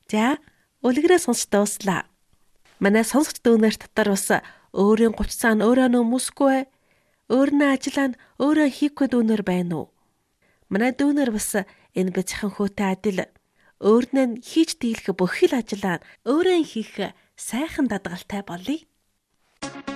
За, үлгэрээ сонсч дууслаа. Манай сонсогч дүүнер дотор бас өөрийн 30 цаана өөрөө нөмөсгүй, өөрнөө ажиллаа нь өөрөө хийхгүй дүүнер байна уу? Манай дүүнер бас энэ бяцхан хөөтэй адил өөрнөө хийж дийлэх бүх л ажиллаа нь өөрөө хийх сайхан дадгалтай болъё.